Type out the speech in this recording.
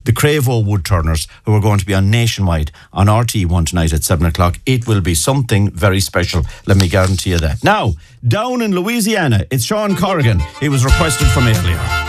the Cravo Woodturners, who are going to be on Nationwide on RT1 tonight at 7 o'clock. It will be something very special, let me guarantee you that. Now, down in Louisiana, it's Sean Corrigan. He was requested from earlier.